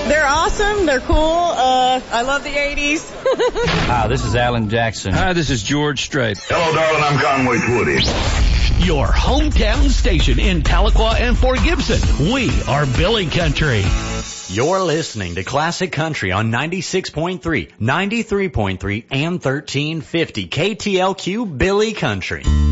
They're awesome. They're cool. I love the 80s. Hi, this is Alan Jackson. Hi, this is George Strait. Hello, darling. I'm Conway Twitty. Your hometown station in Tahlequah and Fort Gibson. We are Billy Country. You're listening to Classic Country on 96.3, 93.3, and 1350 KTLQ Billy Country.